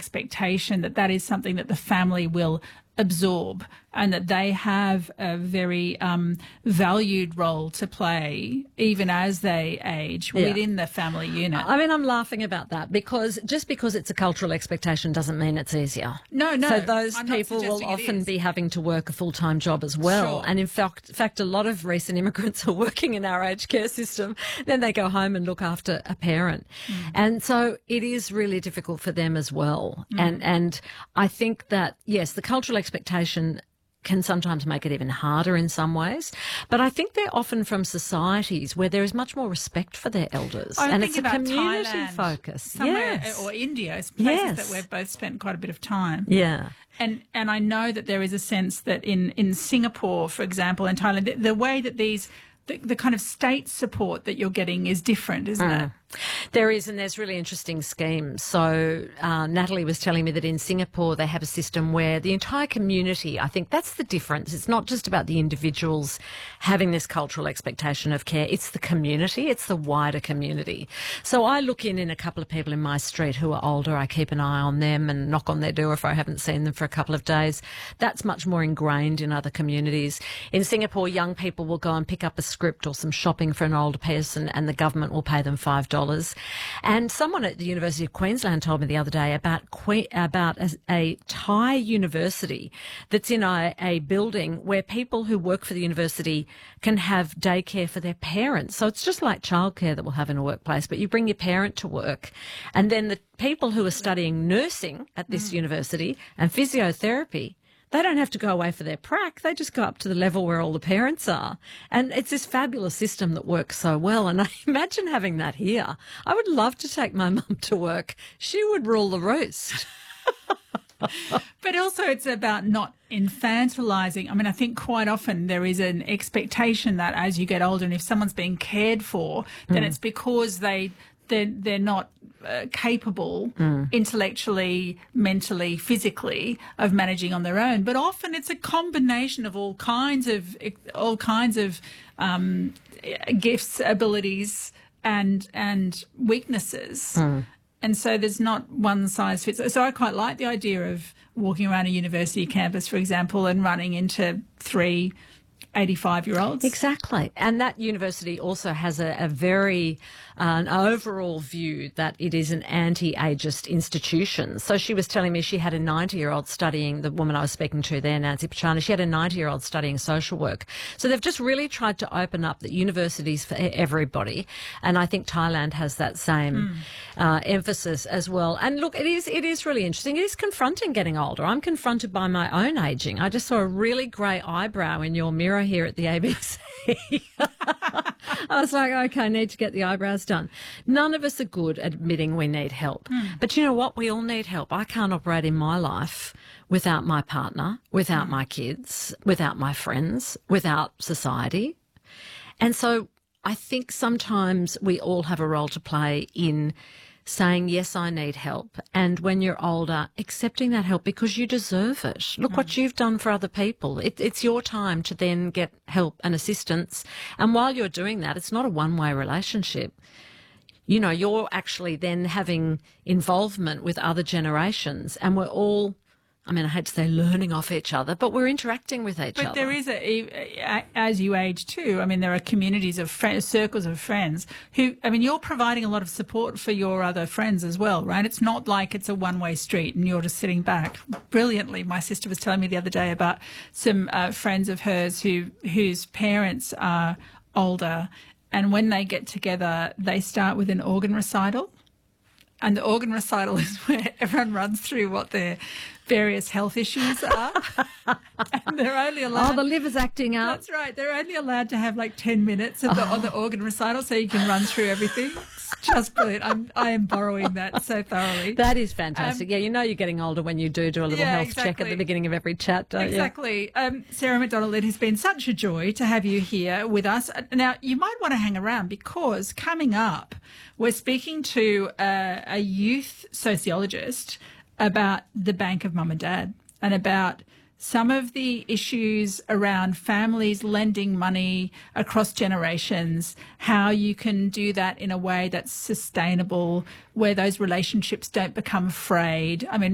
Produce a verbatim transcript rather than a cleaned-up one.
expectation that that is something that the family will absorb, and that they have a very um, valued role to play even as they age Yeah. within the family unit. I mean, I'm laughing about that because just because it's a cultural expectation doesn't mean it's easier. No, no. So those I'm not people will suggesting it often is. be having to work a full-time job as well. Sure. And in fact, in fact, a lot of recent immigrants are working in our aged care system. Then they go home and look after a parent. Mm. And so it is really difficult for them as well. Mm. And, and I think that, yes, the cultural expectation can sometimes make it even harder in some ways. But I think they're often from societies where there is much more respect for their elders. I'm and it's a thinking about community Thailand, focus. somewhere, Yes. or India, places Yes. that we've both spent quite a bit of time. Yeah. And and I know that there is a sense that in, in Singapore, for example, and Thailand, the, the way that these, the, the kind of state support that you're getting is different, isn't Mm. it? There is, and there's really interesting schemes. So uh, Natalie was telling me that in Singapore they have a system where the entire community, I think that's the difference. It's not just about the individuals having this cultural expectation of care. It's the community. It's the wider community. So I look in in a couple of people in my street who are older. I keep an eye on them and knock on their door if I haven't seen them for a couple of days. That's much more ingrained in other communities. In Singapore, young people will go and pick up a script or some shopping for an older person and the government will pay them five dollars. And someone at the University of Queensland told me the other day about que- about a, a Thai university that's in a, a building where people who work for the university can have daycare for their parents. So it's just like childcare that we'll have in a workplace, but you bring your parent to work. And then the people who are studying nursing at this mm. university and physiotherapy, they don't have to go away for their prac. They just go up to the level where all the parents are. And it's this fabulous system that works so well. And I imagine having that here. I would love to take my mum to work. She would rule the roost. But also it's about not infantilizing. I mean, I think quite often there is an expectation that as you get older and if someone's being cared for, then mm. it's because they, they're, they're not uh, capable mm. intellectually, mentally, physically of managing on their own. But often it's a combination of all kinds of, all kinds of um, gifts, abilities and, and weaknesses. Mm. And so there's not one size fits. So I quite like the idea of walking around a university campus, for example, and running into three eighty-five-year-olds. Exactly. And that university also has a, a very, uh, an overall view that it is an anti-ageist institution. So she was telling me she had a ninety-year-old studying, the woman I was speaking to there, Nancy Pachana, she had a ninety-year-old studying social work. So they've just really tried to open up the universities for everybody. And I think Thailand has that same mm. uh, emphasis as well. And look, it is, it is really interesting. It is confronting getting older. I'm confronted by my own ageing. I just saw a really grey eyebrow in your mirror here at the A B C. I was like, okay, I need to get the eyebrows done. None of us are good at admitting we need help. Mm. But you know what? We all need help. I can't operate in my life without my partner, without mm. my kids, without my friends, without society. And so I think sometimes we all have a role to play in saying, yes, I need help. And when you're older, accepting that help because you deserve it. Look mm. what you've done for other people. It, it's your time to then get help and assistance. And while you're doing that, it's not a one-way relationship. You know, you're actually then having involvement with other generations and we're all, I mean, I hate to say learning off each other, but we're interacting with each but other. But there is, a, as you age too, I mean, there are communities of friends, circles of friends who, I mean, you're providing a lot of support for your other friends as well, right? It's not like it's a one-way street and you're just sitting back. Brilliantly, my sister was telling me the other day about some uh, friends of hers who whose parents are older, and when they get together, they start with an organ recital. And the organ recital is where everyone runs through what their various health issues are. And they're only allowed... Oh, the liver's acting up. That's right. They're only allowed to have like ten minutes of the, oh. on the organ recital so you can run through everything. It's just brilliant. I'm, I am borrowing that so thoroughly. That is fantastic. Um, yeah, you know you're getting older when you do do a little yeah, health exactly. check at the beginning of every chat, don't exactly. you? Exactly. Um, Sarah McDonald, it has been such a joy to have you here with us. Now, you might want to hang around because coming up, we're speaking to uh, a youth sociologist about the Bank of Mum and Dad and about some of the issues around families lending money across generations, how you can do that in a way that's sustainable, where those relationships don't become frayed. I mean,